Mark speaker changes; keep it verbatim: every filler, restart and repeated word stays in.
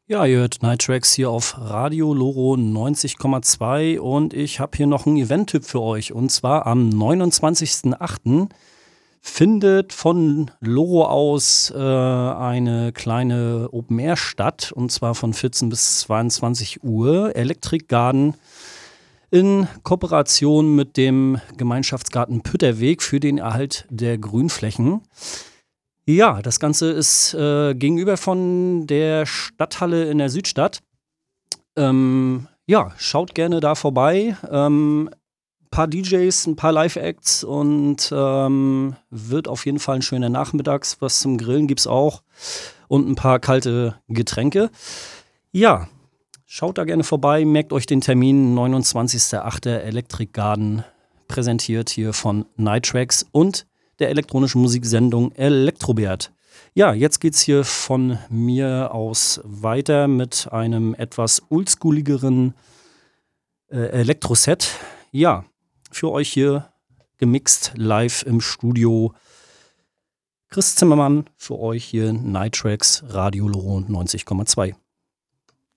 Speaker 1: Ja, ihr hört Night Tracks hier auf Radio Loro neunzig Komma zwei und ich habe hier noch einen Event-Tipp für euch. Und zwar am neunundzwanzigsten achten findet von Loro aus äh, eine kleine Open-Air statt. Und zwar von vierzehn bis zweiundzwanzig Uhr. Electric Garden in Kooperation mit dem Gemeinschaftsgarten Pütterweg für den Erhalt der Grünflächen. Ja, das Ganze ist äh, gegenüber von der Stadthalle in der Südstadt. Ähm, ja, schaut gerne da vorbei. Ähm, paar D Js, ein paar Live-Acts und ähm, wird auf jeden Fall ein schöner Nachmittags. Was zum Grillen gibt's auch und ein paar kalte Getränke. Ja, schaut da gerne vorbei, merkt euch den Termin, neunundzwanzigsten achten Electric Garden, präsentiert hier von Night Tracks und der elektronischen Musiksendung Elektrobert. Ja, jetzt geht's hier von mir aus weiter mit einem etwas oldschooligeren äh, Elektroset. Ja, für euch hier gemixt live im Studio. Chris Zimmermann für euch hier Night Tracks Radio Loro neunzig Komma zwei.